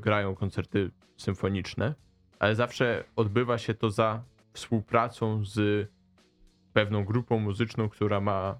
grają koncerty symfoniczne, ale zawsze odbywa się to za współpracą z pewną grupą muzyczną, która ma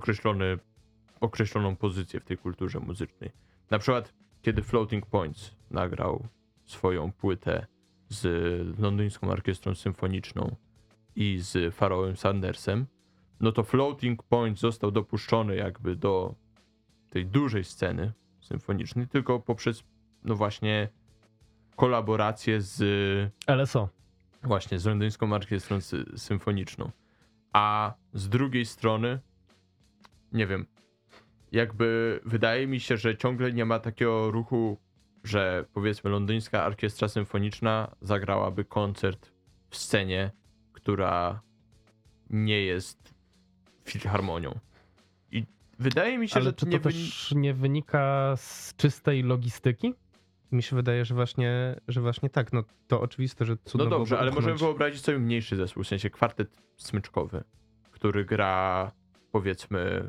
określoną pozycję w tej kulturze muzycznej. Na przykład, kiedy Floating Points nagrał swoją płytę z Londyńską Orkiestrą Symfoniczną i z Pharoahem Sandersem, no to Floating Point został dopuszczony jakby do tej dużej sceny symfonicznej tylko poprzez no właśnie kolaborację z LSO. właśnie z Londyńską Orkiestrą Symfoniczną. A z drugiej strony nie wiem, jakby wydaje mi się, że ciągle nie ma takiego ruchu, że powiedzmy Londyńska Orkiestra Symfoniczna zagrałaby koncert w scenie, która nie jest filharmonią. I wydaje mi się, Ale że czy to też nie wynika z czystej logistyki? Mi się wydaje, że właśnie tak. No to oczywiste, że cudno No dobrze, byłoby ale możemy upchnąć. wyobrazić sobie mniejszy zespół, w sensie kwartet smyczkowy, który gra powiedzmy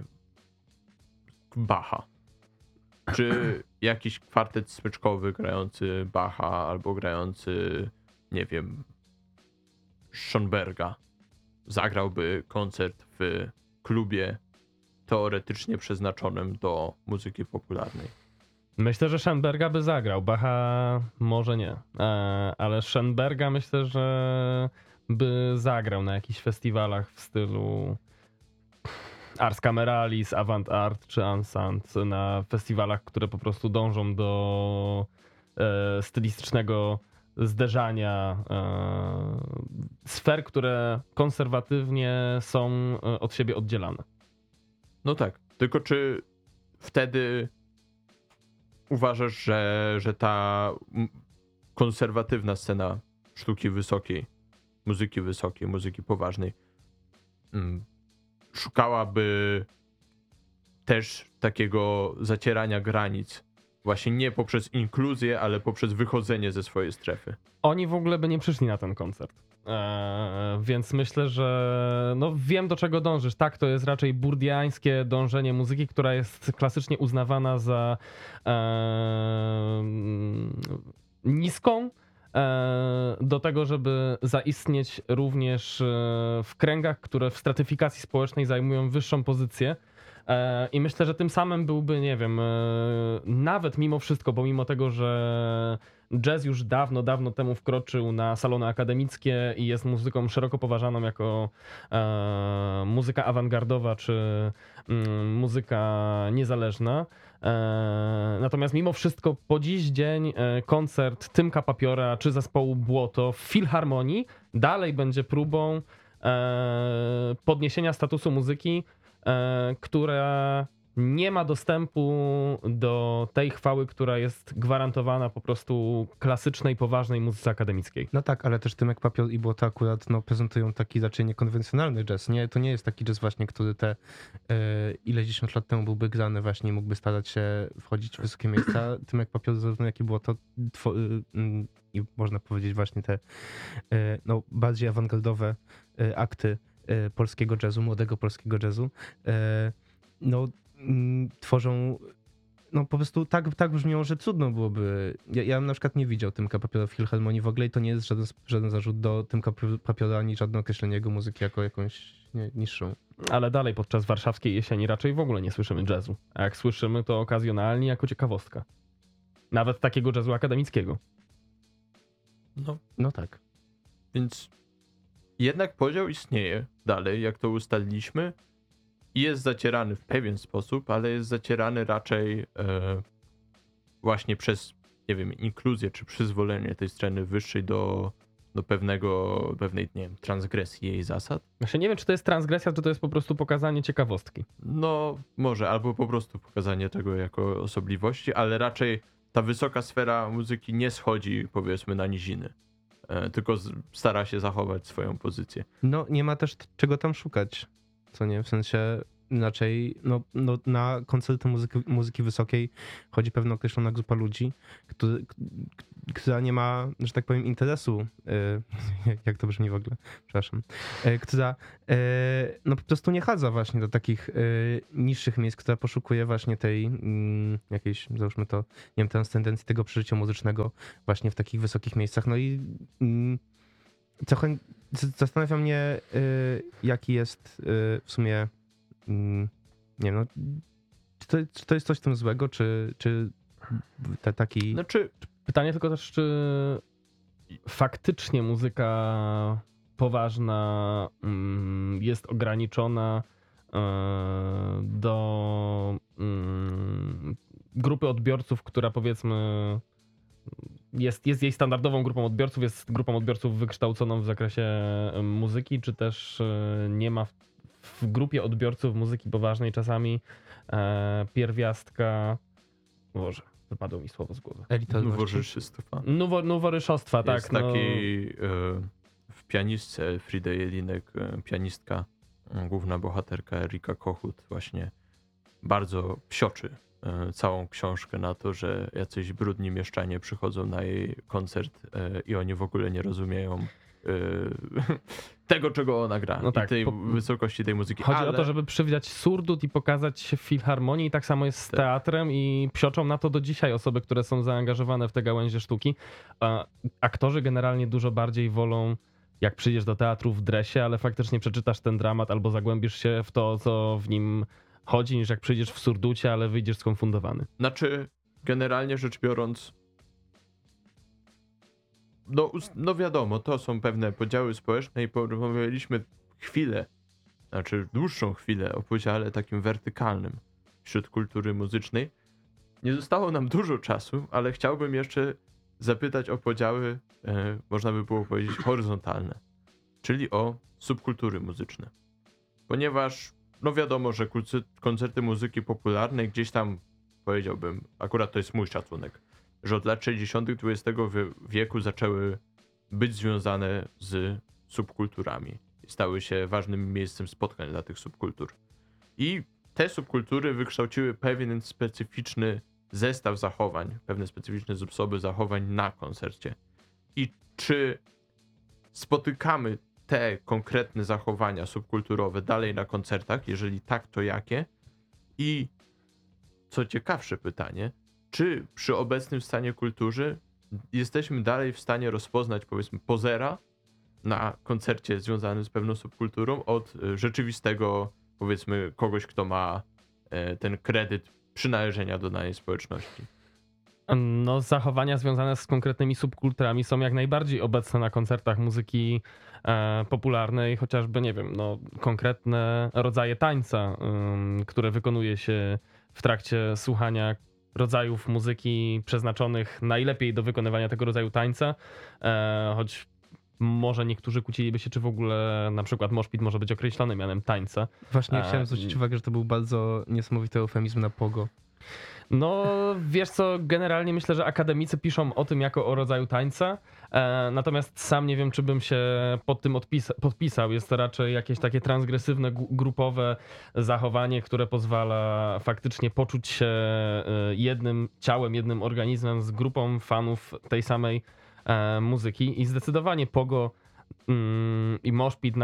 Bacha. Czy jakiś kwartet smyczkowy grający Bacha albo grający, nie wiem, Schönberga zagrałby koncert w klubie teoretycznie przeznaczonym do muzyki popularnej. Myślę, że Schönberga by zagrał. Bacha może nie. Ale Schönberga myślę, że by zagrał na jakichś festiwalach w stylu Ars Cameralis, Avant Art czy Ansant. Na festiwalach, które po prostu dążą do stylistycznego zderzania sfer, które konserwatywnie są od siebie oddzielane. No tak, tylko czy wtedy uważasz, że ta konserwatywna scena sztuki wysokiej, muzyki poważnej szukałaby też takiego zacierania granic, właśnie nie poprzez inkluzję, ale poprzez wychodzenie ze swojej strefy? Oni w ogóle by nie przyszli na ten koncert. Więc myślę, że no wiem, do czego dążysz. Tak, to jest raczej burdiańskie dążenie muzyki, która jest klasycznie uznawana za niską, do tego, żeby zaistnieć również w kręgach, które w stratyfikacji społecznej zajmują wyższą pozycję. I myślę, że tym samym byłby, nie wiem, nawet mimo wszystko, pomimo tego, że jazz już dawno temu wkroczył na salony akademickie i jest muzyką szeroko poważaną jako muzyka awangardowa czy muzyka niezależna. Natomiast mimo wszystko po dziś dzień koncert Tymka Papiora czy zespołu Błoto w Filharmonii dalej będzie próbą podniesienia statusu muzyki, która nie ma dostępu do tej chwały, która jest gwarantowana po prostu klasycznej, poważnej muzyce akademickiej. No tak, ale też Tymek Papior i Błoto akurat prezentują taki raczej niekonwencjonalny jazz. Nie? To nie jest taki jazz właśnie, który te ileś dziesiąt lat temu byłby grany właśnie, mógłby starać się wchodzić w wysokie miejsca. Tymek Papior zarówno jak i Błoto i można powiedzieć właśnie te no, bardziej awangardowe akty polskiego jazzu, młodego polskiego jazzu, no tworzą, no po prostu tak brzmią, że trudno byłoby. Ja bym na przykład nie widział Tymka Papiora w Filharmonii w ogóle i to nie jest żaden zarzut do Tymka Papiora, ani żadne określenie jego muzyki jako jakąś niższą. Ale dalej podczas warszawskiej jesieni raczej w ogóle nie słyszymy jazzu. A jak słyszymy, to okazjonalnie jako ciekawostka. Nawet takiego jazzu akademickiego. No tak. Więc jednak podział istnieje dalej, jak to ustaliliśmy, i jest zacierany w pewien sposób, ale jest zacierany raczej właśnie przez, nie wiem, inkluzję czy przyzwolenie tej sceny wyższej do pewnej, nie wiem, transgresji jej zasad. Właśnie nie wiem, czy to jest transgresja, czy to jest po prostu pokazanie ciekawostki. No może, albo po prostu pokazanie tego jako osobliwości, ale raczej ta wysoka sfera muzyki nie schodzi, powiedzmy, na niziny, tylko stara się zachować swoją pozycję. No nie ma też czego tam szukać, co nie? W sensie inaczej, na koncerty muzyki wysokiej chodzi pewna określona grupa ludzi, która nie ma, że tak powiem, interesu, jak to brzmi w ogóle, przepraszam, która no po prostu nie chadza właśnie do takich niższych miejsc, która poszukuje właśnie tej jakiejś, załóżmy to, nie wiem, transcendencji tego przeżycia muzycznego właśnie w takich wysokich miejscach. No i trochę zastanawia mnie, jaki jest w sumie, nie wiem, no, czy to jest coś w tym złego, czy taki... Znaczy, Pytanie tylko też, czy faktycznie muzyka poważna jest ograniczona do grupy odbiorców, która powiedzmy jest jej standardową grupą odbiorców, jest grupą odbiorców wykształconą w zakresie muzyki, czy też nie ma w grupie odbiorców muzyki poważnej czasami pierwiastka... Boże, wypadło mi słowo z głowy. noworzeczystwa. Noworyszostwa, tak. Jest taki w pianistce Frida Jelinek, pianistka, główna bohaterka Erika Kochut właśnie bardzo psioczy całą książkę na to, że jacyś brudni mieszczanie przychodzą na jej koncert i oni w ogóle nie rozumieją tego, czego ona gra, No tak, i tej wysokości tej muzyki. Chodzi o to, żeby przywdziać surdut i pokazać się w filharmonii, i tak samo jest z teatrem i psioczą na to do dzisiaj osoby, które są zaangażowane w te gałęzie sztuki. Aktorzy generalnie dużo bardziej wolą, jak przyjdziesz do teatru w dresie, ale faktycznie przeczytasz ten dramat albo zagłębisz się w to, co w nim chodzi, niż jak przyjdziesz w surducie, ale wyjdziesz skonfundowany. Znaczy, generalnie rzecz biorąc, no wiadomo, to są pewne podziały społeczne i porozmawialiśmy chwilę, znaczy dłuższą chwilę o podziale takim wertykalnym wśród kultury muzycznej. Nie zostało nam dużo czasu, ale chciałbym jeszcze zapytać o podziały, można by było powiedzieć, horyzontalne, czyli o subkultury muzyczne. Ponieważ, no wiadomo, że koncerty muzyki popularnej gdzieś tam, powiedziałbym, akurat to jest mój szacunek, że od lat 60. XX wieku zaczęły być związane z subkulturami i stały się ważnym miejscem spotkań dla tych subkultur. I te subkultury wykształciły pewien specyficzny zestaw zachowań, pewne specyficzne sposoby zachowań na koncercie. I czy spotykamy te konkretne zachowania subkulturowe dalej na koncertach? Jeżeli tak, to jakie? I co ciekawsze pytanie, czy przy obecnym stanie kultury jesteśmy dalej w stanie rozpoznać, powiedzmy, pozera na koncercie związanym z pewną subkulturą od rzeczywistego, powiedzmy, kogoś, kto ma ten kredyt przynależenia do danej społeczności? No, zachowania związane z konkretnymi subkulturami są jak najbardziej obecne na koncertach muzyki popularnej, chociażby, nie wiem, no, konkretne rodzaje tańca, które wykonuje się w trakcie słuchania rodzajów muzyki przeznaczonych najlepiej do wykonywania tego rodzaju tańca, choć może niektórzy kłóciliby się, czy w ogóle na przykład moshpit może być określony mianem tańca. Właśnie chciałem zwrócić uwagę, że to był bardzo niesamowity eufemizm na pogo. No, wiesz co, generalnie myślę, że akademicy piszą o tym jako o rodzaju tańca, natomiast sam nie wiem, czy bym się pod tym podpisał. Jest to raczej jakieś takie transgresywne, grupowe zachowanie, które pozwala faktycznie poczuć się jednym ciałem, jednym organizmem z grupą fanów tej samej muzyki i zdecydowanie pogo i moshpit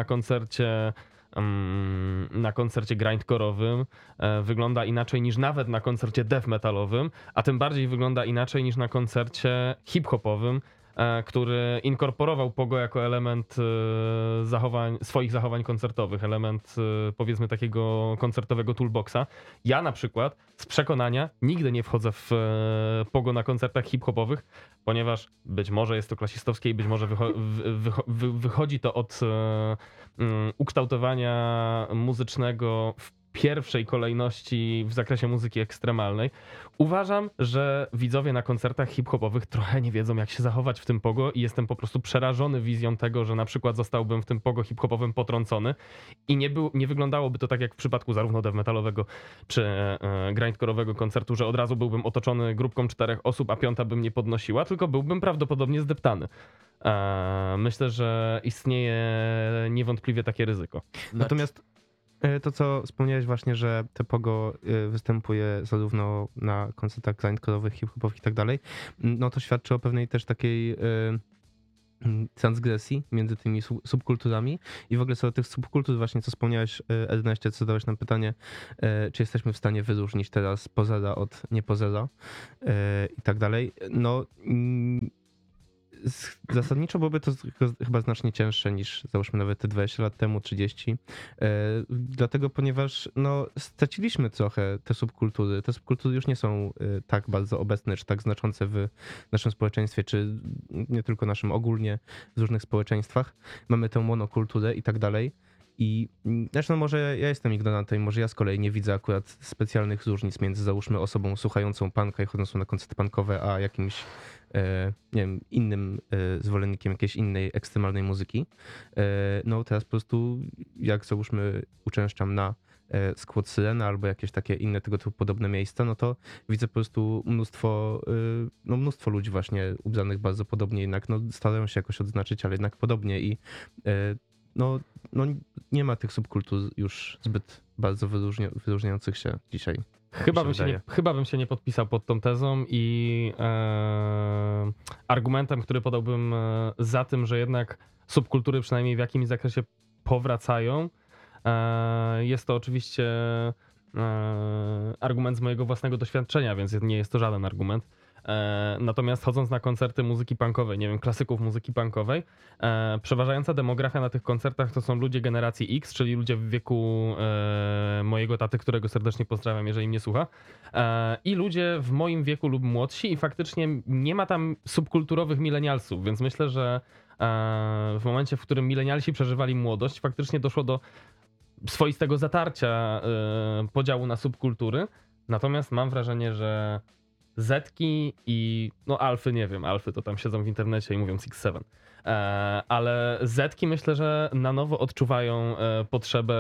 na koncercie grindcore'owym wygląda inaczej niż nawet na koncercie death metalowym, a tym bardziej wygląda inaczej niż na koncercie hip-hopowym, który inkorporował pogo jako element swoich zachowań koncertowych, element powiedzmy takiego koncertowego toolboxa. Ja na przykład z przekonania nigdy nie wchodzę w pogo na koncertach hip-hopowych, ponieważ być może jest to klasistowskie i być może wychodzi to od ukształtowania muzycznego w pierwszej kolejności w zakresie muzyki ekstremalnej. Uważam, że widzowie na koncertach hip-hopowych trochę nie wiedzą, jak się zachować w tym pogo i jestem po prostu przerażony wizją tego, że na przykład zostałbym w tym pogo hip-hopowym potrącony i nie wyglądałoby to tak jak w przypadku zarówno death metalowego czy grindcore'owego koncertu, że od razu byłbym otoczony grupką 4 osób, a 5 by mnie podnosiła, tylko byłbym prawdopodobnie zdeptany. Myślę, że istnieje niewątpliwie takie ryzyko. Natomiast To, co wspomniałeś właśnie, że Tepogo występuje zarówno na koncertach grindcore'owych, hip-hopowych i tak dalej, no to świadczy o pewnej też takiej transgresji między tymi subkulturami i w ogóle co do tych subkultur właśnie, co wspomniałeś, Erneście, co zadałeś nam pytanie, czy jesteśmy w stanie wyróżnić teraz pozera od niepozera i tak dalej. No zasadniczo byłoby to chyba znacznie cięższe niż załóżmy nawet te 20 lat temu, 30. Dlatego, ponieważ no, straciliśmy trochę te subkultury. Te subkultury już nie są tak bardzo obecne, czy tak znaczące w naszym społeczeństwie, czy nie tylko naszym, ogólnie w różnych społeczeństwach. Mamy tę monokulturę i tak dalej. I znaczy, no może ja jestem ignorantem i może ja z kolei nie widzę akurat specjalnych różnic między załóżmy osobą słuchającą punka i chodzącą na koncerty punkowe, a jakimś nie wiem, innym zwolennikiem jakiejś innej ekstremalnej muzyki. No teraz po prostu jak załóżmy uczęszczam na Squad Syrena albo jakieś takie inne tego typu podobne miejsca, no to widzę po prostu mnóstwo ludzi właśnie ubranych bardzo podobnie, jednak no starają się jakoś odznaczyć, ale jednak podobnie i no nie ma tych subkultur już zbyt bardzo wyróżniających się dzisiaj. Chyba bym się nie podpisał pod tą tezą i argumentem, który podałbym za tym, że jednak subkultury przynajmniej w jakimś zakresie powracają, jest to oczywiście argument z mojego własnego doświadczenia, więc nie jest to żaden argument. Natomiast chodząc na koncerty muzyki punkowej, nie wiem, klasyków muzyki punkowej, przeważająca demografia na tych koncertach to są ludzie generacji X, czyli ludzie w wieku mojego taty, którego serdecznie pozdrawiam, jeżeli mnie słucha, i ludzie w moim wieku lub młodsi i faktycznie nie ma tam subkulturowych milenialsów, więc myślę, że w momencie, w którym milenialsi przeżywali młodość, faktycznie doszło do swoistego zatarcia podziału na subkultury, natomiast mam wrażenie, że Zetki i no alfy, nie wiem, alfy to tam siedzą w internecie i mówią X7, ale Zetki myślę, że na nowo odczuwają potrzebę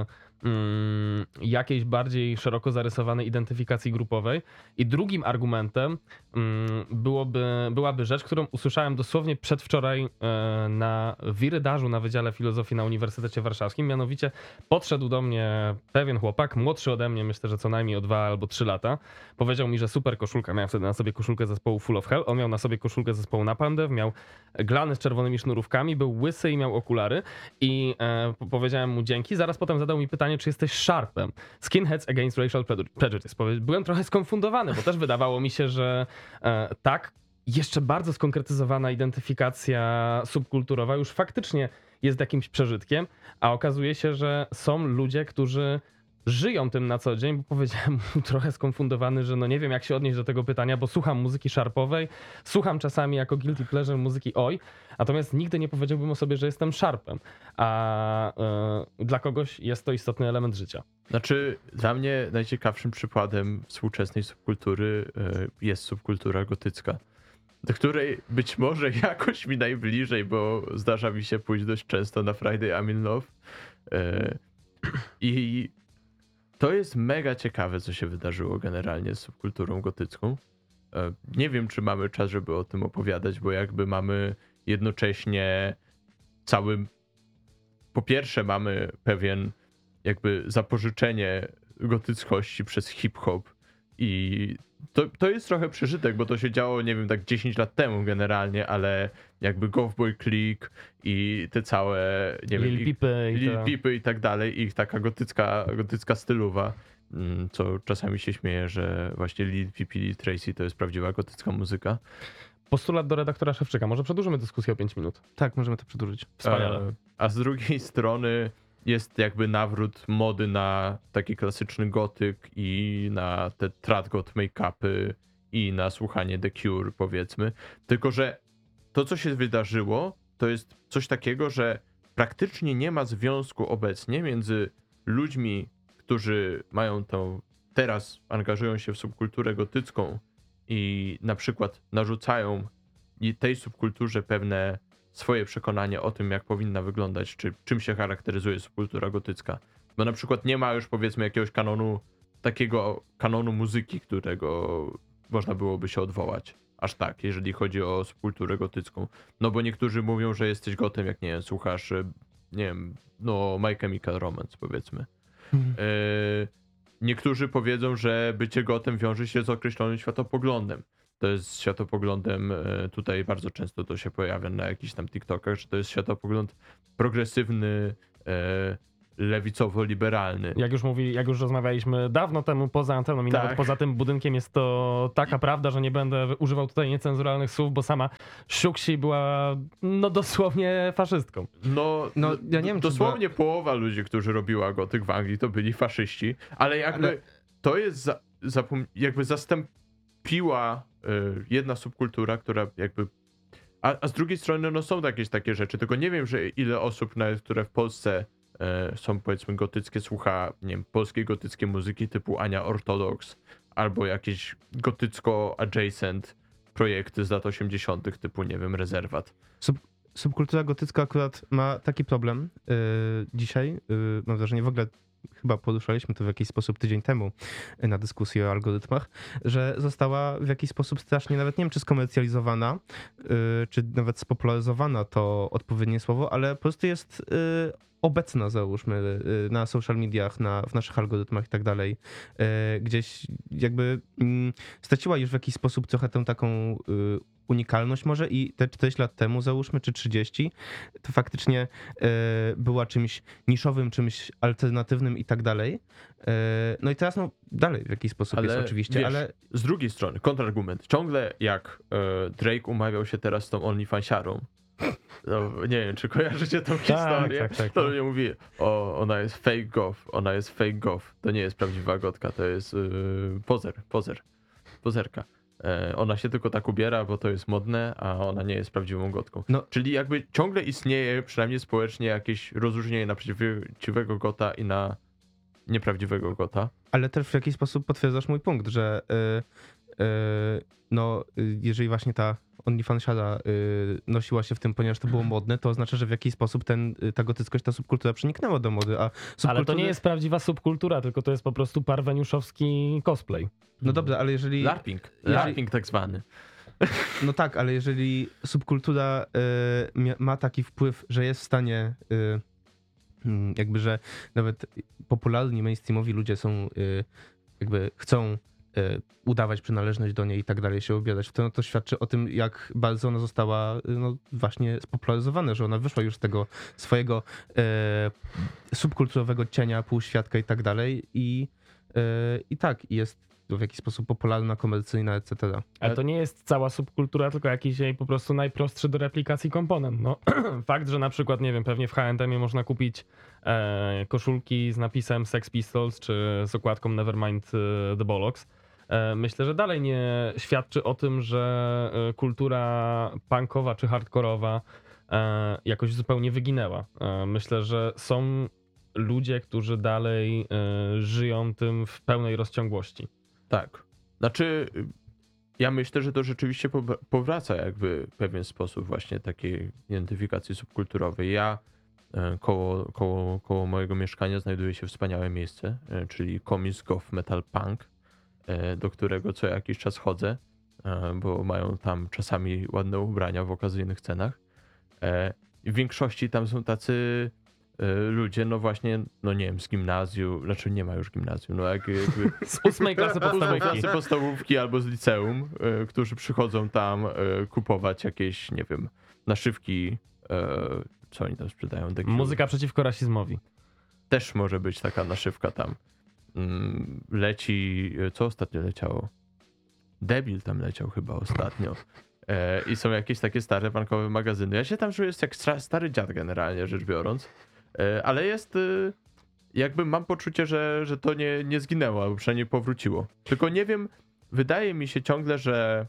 jakiejś bardziej szeroko zarysowanej identyfikacji grupowej. I drugim argumentem byłaby rzecz, którą usłyszałem dosłownie przedwczoraj na wirydarzu na Wydziale Filozofii na Uniwersytecie Warszawskim. Mianowicie podszedł do mnie pewien chłopak, młodszy ode mnie, myślę, że co najmniej o 2 albo 3 lata. Powiedział mi, że super koszulka. Miałem wtedy na sobie koszulkę zespołu Full of Hell. On miał na sobie koszulkę zespołu Napalm Death, miał glany z czerwonymi sznurówkami, był łysy i miał okulary. I powiedziałem mu dzięki. Zaraz potem zadał mi pytanie, czy jesteś Sharpem. Skinheads Against Racial Prejudice. Byłem trochę skonfundowany, bo też wydawało mi się, że tak, jeszcze bardzo skonkretyzowana identyfikacja subkulturowa już faktycznie jest jakimś przeżytkiem, a okazuje się, że są ludzie, którzy żyją tym na co dzień, bo powiedziałem mu trochę skonfundowany, że no nie wiem jak się odnieść do tego pytania, bo słucham muzyki sharpowej, słucham czasami jako guilty pleasure muzyki oj, natomiast nigdy nie powiedziałbym o sobie, że jestem sharpem, a dla kogoś jest to istotny element życia. Znaczy, dla mnie najciekawszym przykładem współczesnej subkultury jest subkultura gotycka, do której być może jakoś mi najbliżej, bo zdarza mi się pójść dość często na Friday I'm in Love i to jest mega ciekawe, co się wydarzyło generalnie z subkulturą gotycką. Nie wiem, czy mamy czas, żeby o tym opowiadać, bo jakby mamy jednocześnie po pierwsze mamy pewien jakby zapożyczenie gotyckości przez hip-hop i to jest trochę przeżytek, bo to się działo, nie wiem, tak 10 lat temu generalnie, ale jakby Golfboy Clique i te całe, nie wiem, Lil Peepy i tak dalej, ich taka gotycka stylowa, co czasami się śmieje, że właśnie Lil Peepy, Lil Tracy to jest prawdziwa gotycka muzyka. Postulat do redaktora Szewczyka. Może przedłużymy dyskusję o 5 minut? Tak, możemy to przedłużyć. Wspaniale. A z drugiej strony jest jakby nawrót mody na taki klasyczny gotyk i na te trad-got make-upy i na słuchanie The Cure, powiedzmy. Tylko że to, co się wydarzyło, to jest coś takiego, że praktycznie nie ma związku obecnie między ludźmi, którzy mają teraz angażują się w subkulturę gotycką i na przykład narzucają tej subkulturze pewne swoje przekonanie o tym, jak powinna wyglądać, czy czym się charakteryzuje subkultura gotycka. Bo na przykład nie ma już, powiedzmy, jakiegoś takiego kanonu muzyki, którego można byłoby się odwołać. Aż tak, jeżeli chodzi o subkulturę gotycką. No bo niektórzy mówią, że jesteś gotem, jak nie wiem, słuchasz, nie wiem, no My Chemical Romance, powiedzmy. Niektórzy powiedzą, że bycie gotem wiąże się z określonym światopoglądem. To jest światopoglądem, tutaj bardzo często to się pojawia na jakichś tam TikTokach, że to jest światopogląd progresywny, lewicowo-liberalny. Jak już rozmawialiśmy dawno temu poza anteną i Tak. nawet poza tym budynkiem, jest to taka prawda, że nie będę używał tutaj niecenzuralnych słów, bo sama Siuksi była no dosłownie faszystką. No, ja nie wiem, czy dosłownie połowa ludzi, którzy robiła gotyk w Anglii, to byli faszyści, ale jakby to jest jakby zastąpiła jedna subkultura, która jakby. A z drugiej strony, no są jakieś takie rzeczy, tylko nie wiem, że ile osób, nawet, które w Polsce są powiedzmy gotyckie, słucha, nie wiem, polskiej gotyckiej muzyki typu Ania Ortodoks, albo jakieś gotycko-adjacent projekty z lat 80. typu, nie wiem, Rezerwat. Subkultura gotycka akurat ma taki problem dzisiaj, mam wrażenie, w ogóle chyba poruszaliśmy to w jakiś sposób tydzień temu na dyskusji o algorytmach, że została w jakiś sposób strasznie, nawet nie wiem czy skomercjalizowana, czy nawet spopularyzowana, to odpowiednie słowo, ale po prostu jest obecna, załóżmy, na social mediach, w naszych algorytmach i tak dalej. Gdzieś jakby straciła już w jakiś sposób trochę tę taką unikalność może i te 40 lat temu, załóżmy, czy 30, to faktycznie była czymś niszowym, czymś alternatywnym i tak dalej. No i teraz no dalej w jakiś sposób jest oczywiście, wiesz, ale... Z drugiej strony, kontrargument. Ciągle jak Drake umawiał się teraz z tą OnlyFansiarą, no, nie wiem, czy kojarzycie tą historię, tak, to mnie mówi, ona jest fake goth, to nie jest prawdziwa gotka, to jest pozerka. Ona się tylko tak ubiera, bo to jest modne, a ona nie jest prawdziwą gotką. No. Czyli jakby ciągle istnieje, przynajmniej społecznie, jakieś rozróżnienie na prawdziwego gota i na nieprawdziwego gota. Ale też w jakiś sposób potwierdzasz mój punkt, że jeżeli właśnie ta OnlyFansiara nosiła się w tym, ponieważ to było modne, to oznacza, że w jakiś sposób ta gotyckość, ta subkultura przeniknęła do mody, a Ale to nie jest prawdziwa subkultura, tylko to jest po prostu parweniuszowski cosplay. No dobrze, ale jeżeli... LARPing tak zwany. No tak, ale jeżeli subkultura ma taki wpływ, że jest w stanie jakby, że nawet popularni, mainstreamowi ludzie są jakby chcą udawać przynależność do niej i tak dalej, się ubierać, to, no to świadczy o tym, jak bardzo ona została no, właśnie spopularyzowana, że ona wyszła już z tego swojego subkulturowego cienia, półświadka i tak dalej i tak, jest w jakiś sposób popularna, komercyjna, etc. Ale to nie jest cała subkultura, tylko jakiś jej po prostu najprostszy do replikacji komponent. No, fakt, że na przykład, nie wiem, pewnie w H&M można kupić koszulki z napisem Sex Pistols, czy z okładką Nevermind the Bollocks. Myślę, że dalej nie świadczy o tym, że kultura punkowa czy hardkorowa jakoś zupełnie wyginęła. Myślę, że są ludzie, którzy dalej żyją tym w pełnej rozciągłości. Tak. Znaczy, ja myślę, że to rzeczywiście powraca jakby w pewien sposób właśnie takiej identyfikacji subkulturowej. Ja koło mojego mieszkania znajduje się wspaniałe miejsce, czyli Comics Goth Metal Punk, do którego co jakiś czas chodzę, bo mają tam czasami ładne ubrania w okazyjnych cenach. W większości tam są tacy ludzie, no właśnie, no nie wiem, z gimnazjum, znaczy nie ma już gimnazjum, no jakby Z 8 klasy podstawówki. Albo z liceum, którzy przychodzą tam kupować jakieś, nie wiem, naszywki, co oni tam sprzedają. Muzyka przeciwko rasizmowi. Też może być taka naszywka tam. Leci, co ostatnio leciało? Debil tam leciał chyba ostatnio. I są jakieś takie stare punkowe magazyny. Ja się tam czuję jak stary dziad generalnie rzecz biorąc. Ale jest, jakby mam poczucie, że to nie zginęło, albo przynajmniej powróciło. Tylko nie wiem, wydaje mi się ciągle, że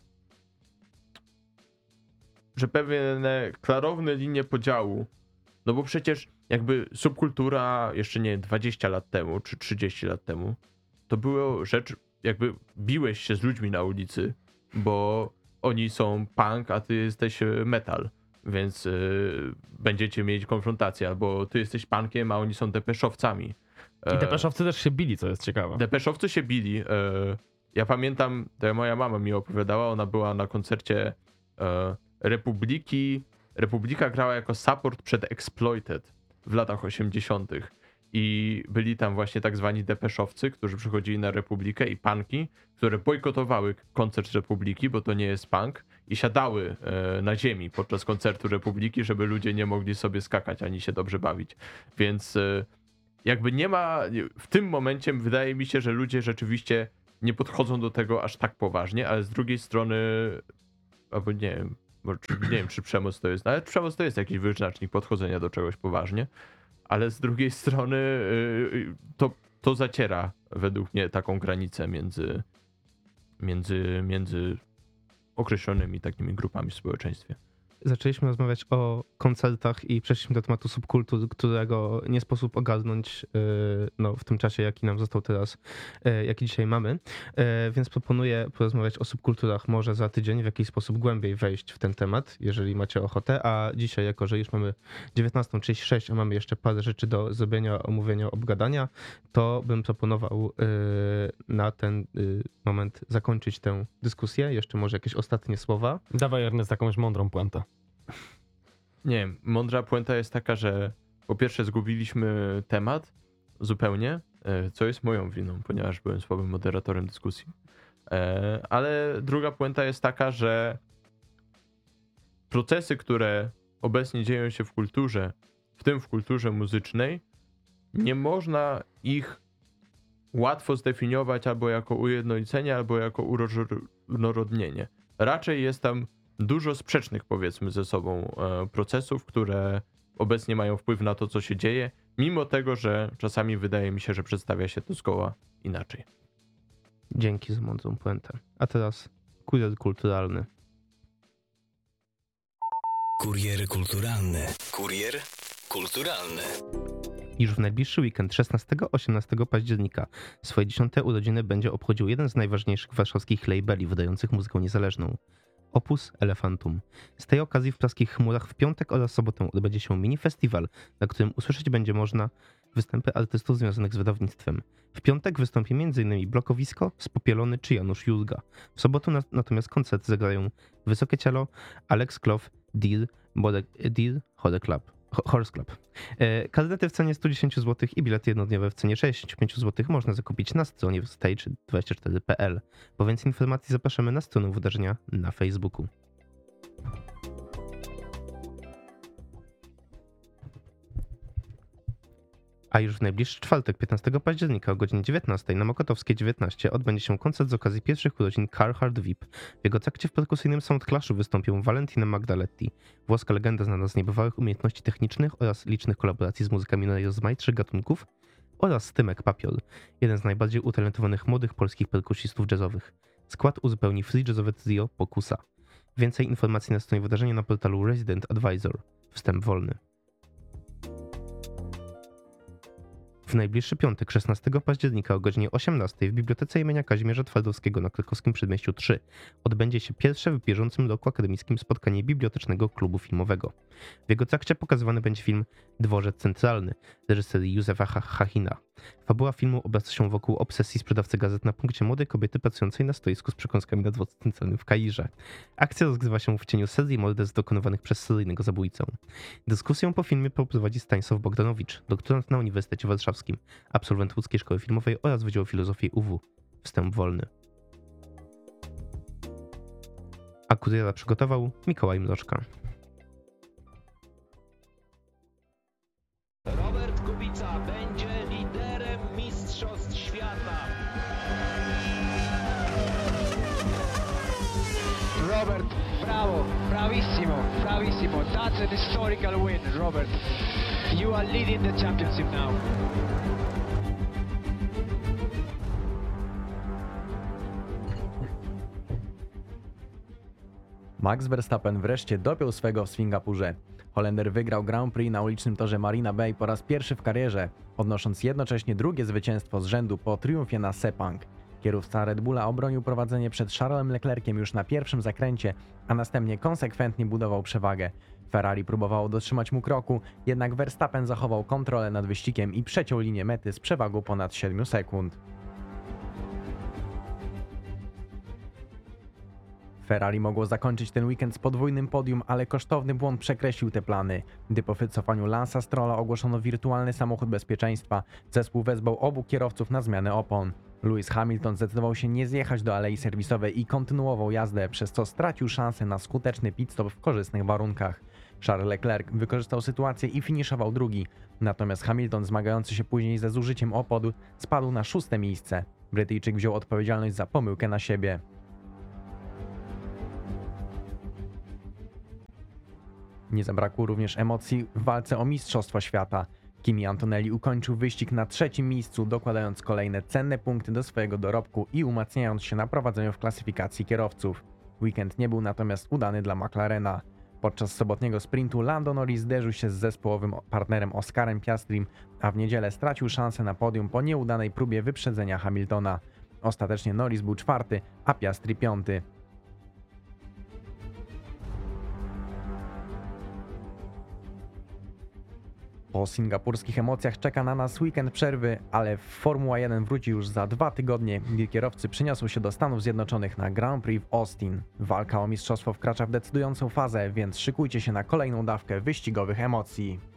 pewne klarowne linie podziału, no bo przecież jakby subkultura jeszcze nie 20 lat temu, czy 30 lat temu, to było rzecz, jakby biłeś się z ludźmi na ulicy, bo oni są punk, a ty jesteś metal. Więc będziecie mieć konfrontację, albo ty jesteś punkiem, a oni są depeszowcami. I depeszowcy też się bili, co jest ciekawe. Depeszowcy się bili. Ja pamiętam, to moja mama mi opowiadała, ona była na koncercie Republiki. Republika grała jako support przed Exploited w latach 80. i byli tam właśnie tak zwani depeszowcy, którzy przychodzili na Republikę i punki, które bojkotowały koncert Republiki, bo to nie jest punk i siadały na ziemi podczas koncertu Republiki, żeby ludzie nie mogli sobie skakać ani się dobrze bawić. Więc jakby nie ma, w tym momencie wydaje mi się, że ludzie rzeczywiście nie podchodzą do tego aż tak poważnie, ale z drugiej strony, albo nie wiem, nie wiem czy przemoc to jest, ale przemoc to jest jakiś wyznacznik podchodzenia do czegoś poważnie, ale z drugiej strony to zaciera według mnie taką granicę między określonymi takimi grupami w społeczeństwie. Zaczęliśmy rozmawiać o koncertach i przeszliśmy do tematu subkultur, którego nie sposób ogarnąć w tym czasie, jaki nam został teraz, jaki dzisiaj mamy. Więc proponuję porozmawiać o subkulturach może za tydzień, w jakiś sposób głębiej wejść w ten temat, jeżeli macie ochotę. A dzisiaj, jako że już mamy 19:36, a mamy jeszcze parę rzeczy do zrobienia, omówienia, obgadania, to bym proponował na ten moment zakończyć tę dyskusję. Jeszcze może jakieś ostatnie słowa. Dawaj, Ernest, jakąś mądrą puentę. Nie wiem, mądra puenta jest taka, że po pierwsze zgubiliśmy temat zupełnie, co jest moją winą, ponieważ byłem słabym moderatorem dyskusji. Ale druga puenta jest taka, że procesy, które obecnie dzieją się w kulturze, w tym w kulturze muzycznej, nie można ich łatwo zdefiniować albo jako ujednolicenie, albo jako uróżnorodnienie. Raczej jest tam dużo sprzecznych, powiedzmy, ze sobą procesów, które obecnie mają wpływ na to, co się dzieje, mimo tego, że czasami wydaje mi się, że przedstawia się to zgoła inaczej. Dzięki za mądrą puentę. A teraz kurier kulturalny. Kurier kulturalny. Kurier kulturalny. Już w najbliższy weekend 16-18 października swoje 10. urodziny będzie obchodził jeden z najważniejszych warszawskich labeli wydających muzykę niezależną. Opus Elefantum. Z tej okazji w Praskich Chmurach w piątek oraz sobotę odbędzie się mini festiwal, na którym usłyszeć będzie można występy artystów związanych z wydawnictwem. W piątek wystąpi m.in. Blokowisko, Spopielony czy Janusz Jurga. W sobotę natomiast koncert zagrają Wysokie Cielo, Alex Kloff, Deal, Horse Club. Karnety w cenie 110 zł i bilety jednodniowe w cenie 65 zł można zakupić na stronie stage24.pl. Po więcej informacji zapraszamy na stronę wydarzenia na Facebooku. A już w najbliższy czwartek, 15 października o godzinie 19 na Mokotowskiej 19 odbędzie się koncert z okazji pierwszych urodzin Carhartt VIP. W jego trakcie w perkusyjnym soundclashu wystąpią Valentina Magdaletti, włoska legenda znana z niebywałych umiejętności technicznych oraz licznych kolaboracji z muzykami najrozmaitszych gatunków, oraz Stymek Papior, jeden z najbardziej utalentowanych młodych polskich perkusistów jazzowych. Skład uzupełni free jazzowe trio Pokusa. Więcej informacji na stronie wydarzenia na portalu Resident Advisor. Wstęp wolny. W najbliższy piątek, 16 października o godzinie 18 w Bibliotece imienia Kazimierza Twardowskiego na Krakowskim Przedmieściu 3 odbędzie się pierwsze w bieżącym roku akademickim spotkanie Bibliotecznego Klubu Filmowego. W jego trakcie pokazywany będzie film Dworzec Centralny reżyserii Józefa Chachina. Fabuła filmu obraca się wokół obsesji sprzedawcy gazet na punkcie młodej kobiety pracującej na stoisku z przekąskami na dworcu centralnym w Kairze. Akcja rozgrywa się w cieniu serii morderstw dokonywanych przez seryjnego zabójcę. Dyskusję po filmie poprowadzi Stanisław Bogdanowicz, doktorant na Uniwersytecie Warszawskim, absolwent Łódzkiej Szkoły Filmowej oraz Wydziału Filozofii UW. Wstęp wolny. A kuriera przygotował Mikołaj Mroczka. Robert Kubica będzie liderem Mistrzostw Świata. Robert, bravo, bravissimo, bravissimo. That's an historical win, Robert. You are leading the championship now. Max Verstappen wreszcie dopiął swego w Singapurze. Holender wygrał Grand Prix na ulicznym torze Marina Bay po raz pierwszy w karierze, odnosząc jednocześnie drugie zwycięstwo z rzędu po triumfie na Sepang. Kierowca Red Bulla obronił prowadzenie przed Charlesem Leclerciem już na pierwszym zakręcie, a następnie konsekwentnie budował przewagę. Ferrari próbowało dotrzymać mu kroku, jednak Verstappen zachował kontrolę nad wyścigiem i przeciął linię mety z przewagą ponad 7 sekund. Ferrari mogło zakończyć ten weekend z podwójnym podium, ale kosztowny błąd przekreślił te plany. Gdy po wycofaniu Lance'a Strolla ogłoszono wirtualny samochód bezpieczeństwa, zespół wezwał obu kierowców na zmianę opon. Lewis Hamilton zdecydował się nie zjechać do alei serwisowej i kontynuował jazdę, przez co stracił szansę na skuteczny pit-stop w korzystnych warunkach. Charles Leclerc wykorzystał sytuację i finiszował drugi, natomiast Hamilton, zmagający się później ze zużyciem opodu, spadł na 6. miejsce. Brytyjczyk wziął odpowiedzialność za pomyłkę na siebie. Nie zabrakło również emocji w walce o Mistrzostwo Świata. Kimi Antonelli ukończył wyścig na 3. miejscu, dokładając kolejne cenne punkty do swojego dorobku i umacniając się na prowadzeniu w klasyfikacji kierowców. Weekend nie był natomiast udany dla McLarena. Podczas sobotniego sprintu Lando Norris zderzył się z zespołowym partnerem Oscarem Piastrim, a w niedzielę stracił szansę na podium po nieudanej próbie wyprzedzenia Hamiltona. Ostatecznie Norris był 4., a Piastri 5. Po singapurskich emocjach czeka na nas weekend przerwy, ale Formuła 1 wróci już za 2 tygodnie, gdy kierowcy przyniosą się do Stanów Zjednoczonych na Grand Prix w Austin. Walka o mistrzostwo wkracza w decydującą fazę, więc szykujcie się na kolejną dawkę wyścigowych emocji.